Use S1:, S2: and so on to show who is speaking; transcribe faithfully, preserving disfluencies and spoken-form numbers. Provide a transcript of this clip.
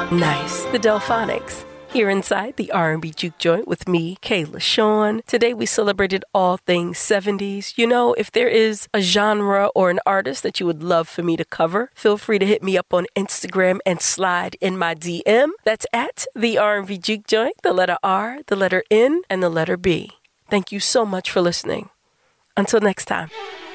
S1: Nice. The Delphonics. Here inside the R and B Juke Joint with me, Kayla Sean. Today we celebrated all things seventies. You know, if there is a genre or an artist that you would love for me to cover, feel free to hit me up on Instagram and slide in my D M. That's at the R and B Juke Joint, the letter R, the letter N, and the letter B. Thank you so much for listening. Until next time.